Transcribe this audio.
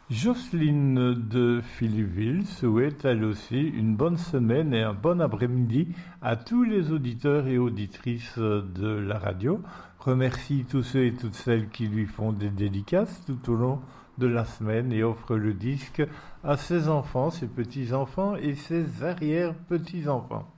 Jocelyne de Philippeville souhaite elle aussi une bonne semaine et un bon après-midi à tous les auditeurs et auditrices de la radio. Remercie tous ceux et toutes celles qui lui font des dédicaces tout au long de la semaine et offre le disque à ses enfants, ses petits-enfants et ses arrière-petits-enfants.